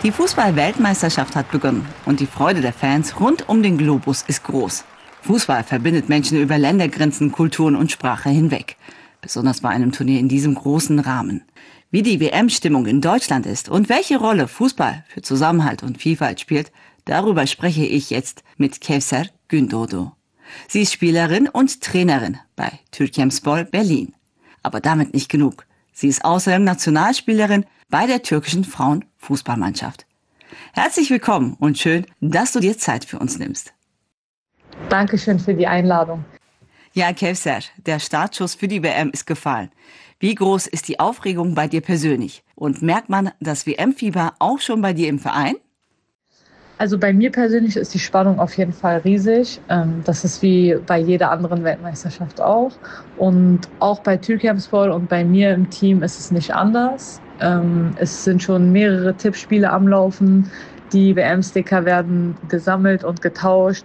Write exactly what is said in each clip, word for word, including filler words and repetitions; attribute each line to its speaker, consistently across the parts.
Speaker 1: Die Fußball-Weltmeisterschaft hat begonnen und die Freude der Fans rund um den Globus ist groß. Fußball verbindet Menschen über Ländergrenzen, Kulturen und Sprache hinweg. Besonders bei einem Turnier in diesem großen Rahmen. Wie die W M-Stimmung in Deutschland ist und welche Rolle Fußball für Zusammenhalt und Vielfalt spielt, darüber spreche ich jetzt mit Kevser Gündoğdu. Sie ist Spielerin und Trainerin bei Türkiyemspor Berlin. Aber damit nicht genug. Sie ist außerdem Nationalspielerin bei der türkischen Frauenfußballmannschaft. Herzlich willkommen und schön, dass du dir Zeit für uns nimmst.
Speaker 2: Dankeschön für die Einladung.
Speaker 1: Ja, Kevser, der Startschuss für die W M ist gefallen. Wie groß ist die Aufregung bei dir persönlich? Und merkt man das W M-Fieber auch schon bei dir im Verein?
Speaker 2: Also bei mir persönlich ist die Spannung auf jeden Fall riesig. Das ist wie bei jeder anderen Weltmeisterschaft auch. Und auch bei Türkiyemspor und bei mir im Team ist es nicht anders. Es sind schon mehrere Tippspiele am Laufen. Die W M-Sticker werden gesammelt und getauscht.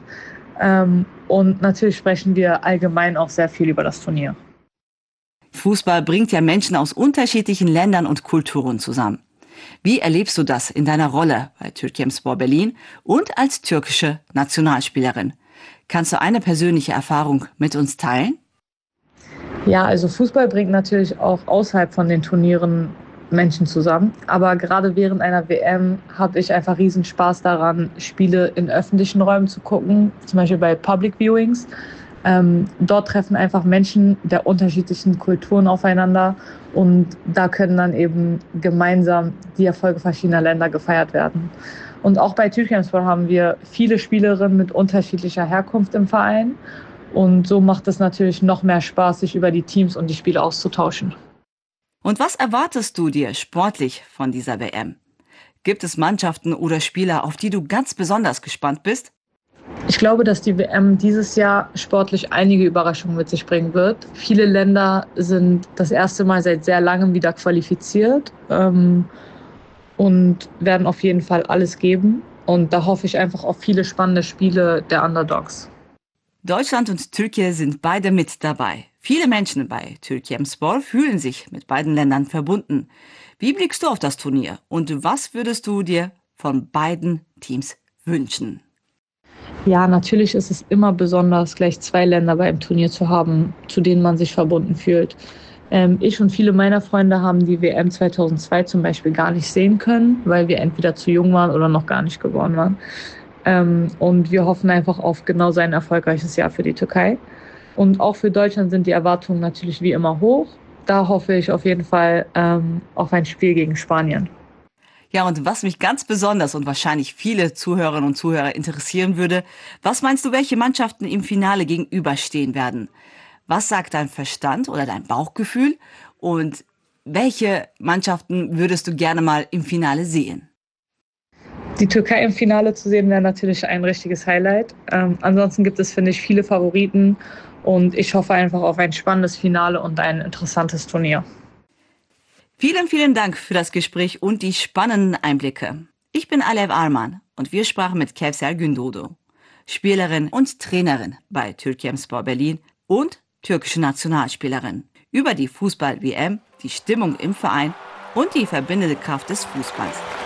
Speaker 2: Und natürlich sprechen wir allgemein auch sehr viel über das Turnier.
Speaker 1: Fußball bringt ja Menschen aus unterschiedlichen Ländern und Kulturen zusammen. Wie erlebst du das in deiner Rolle bei Türkiyemspor Berlin und als türkische Nationalspielerin? Kannst du eine persönliche Erfahrung mit uns teilen?
Speaker 2: Ja, also Fußball bringt natürlich auch außerhalb von den Turnieren Menschen zusammen. Aber gerade während einer W M habe ich einfach riesen Spaß daran, Spiele in öffentlichen Räumen zu gucken, zum Beispiel bei Public Viewings. Ähm, dort treffen einfach Menschen der unterschiedlichen Kulturen aufeinander und da können dann eben gemeinsam die Erfolge verschiedener Länder gefeiert werden. Und auch bei Türkiyemspor haben wir viele Spielerinnen mit unterschiedlicher Herkunft im Verein und so macht es natürlich noch mehr Spaß, sich über die Teams und die Spiele auszutauschen.
Speaker 1: Und was erwartest du dir sportlich von dieser W M? Gibt es Mannschaften oder Spieler, auf die du ganz besonders gespannt bist?
Speaker 2: Ich glaube, dass die W M dieses Jahr sportlich einige Überraschungen mit sich bringen wird. Viele Länder sind das erste Mal seit sehr langem wieder qualifiziert ähm, und werden auf jeden Fall alles geben. Und da hoffe ich einfach auf viele spannende Spiele der Underdogs.
Speaker 1: Deutschland und Türkei sind beide mit dabei. Viele Menschen bei Türkiyemspor fühlen sich mit beiden Ländern verbunden. Wie blickst du auf das Turnier und was würdest du dir von beiden Teams wünschen?
Speaker 2: Ja, natürlich ist es immer besonders, gleich zwei Länder beim Turnier zu haben, zu denen man sich verbunden fühlt. Ähm, ich und viele meiner Freunde haben die W M zweitausendzwei zum Beispiel gar nicht sehen können, weil wir entweder zu jung waren oder noch gar nicht geboren waren. Ähm, und wir hoffen einfach auf genau so ein erfolgreiches Jahr für die Türkei. Und auch für Deutschland sind die Erwartungen natürlich wie immer hoch. Da hoffe ich auf jeden Fall ähm, auf ein Spiel gegen Spanien.
Speaker 1: Ja, und was mich ganz besonders und wahrscheinlich viele Zuhörerinnen und Zuhörer interessieren würde, was meinst du, welche Mannschaften im Finale gegenüberstehen werden? Was sagt dein Verstand oder dein Bauchgefühl? Und welche Mannschaften würdest du gerne mal im Finale sehen?
Speaker 2: Die Türkei im Finale zu sehen, wäre natürlich ein richtiges Highlight. Ähm, ansonsten gibt es, finde ich, viele Favoriten und ich hoffe einfach auf ein spannendes Finale und ein interessantes Turnier.
Speaker 1: Vielen, vielen Dank für das Gespräch und die spannenden Einblicke. Ich bin Alev Arman und wir sprachen mit Kevser Gündoğdu, Spielerin und Trainerin bei Türkiyemspor Berlin und türkische Nationalspielerin, über die Fußball-W M, die Stimmung im Verein und die verbindende Kraft des Fußballs.